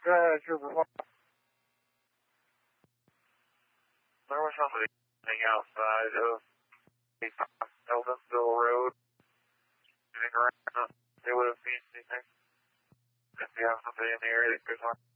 Trooper 5. There was somebody outside of Eldonsville Road. They would have seen anything. If you have somebody in the area that could